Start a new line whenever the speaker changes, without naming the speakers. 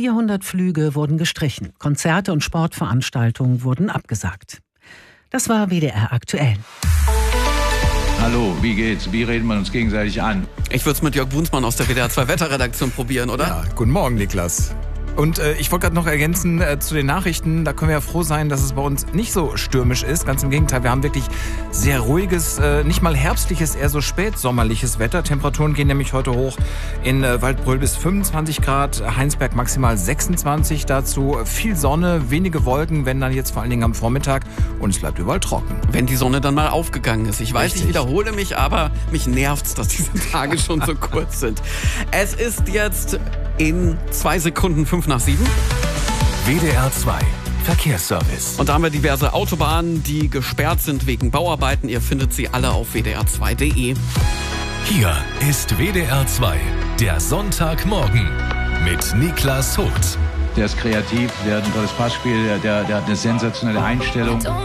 400 Flüge wurden gestrichen. Konzerte und Sportveranstaltungen wurden abgesagt. Das war WDR aktuell.
Hallo, wie geht's? Wie reden wir uns gegenseitig an?
Ich würde es mit Jörg Brunsmann aus der WDR 2 Wetterredaktion probieren, oder?
Ja, guten Morgen, Niklas. Und ich wollte gerade noch ergänzen zu den Nachrichten, da können wir ja froh sein, dass es bei uns nicht so stürmisch ist. Ganz im Gegenteil, wir haben wirklich sehr ruhiges, nicht mal herbstliches, eher so spätsommerliches Wetter. Temperaturen gehen nämlich heute hoch in Waldbröl bis 25 Grad, Heinsberg maximal 26. Dazu viel Sonne, wenige Wolken, wenn dann jetzt vor allen Dingen am Vormittag, und es bleibt überall trocken.
Wenn die Sonne dann mal aufgegangen ist. Ich weiß,
Richtig.
ich wiederhole mich, aber mich nervt's, dass diese Tage schon so kurz sind. Es ist jetzt in 2 Sekunden 5:07.
WDR 2 Verkehrsservice.
Und da haben wir diverse Autobahnen, die gesperrt sind wegen Bauarbeiten. Ihr findet sie alle auf wdr2.de.
Hier ist WDR 2, der Sonntagmorgen mit Niklas Hucht.
Der ist kreativ, der hat ein tolles Passspiel, der hat eine sensationelle Einstellung.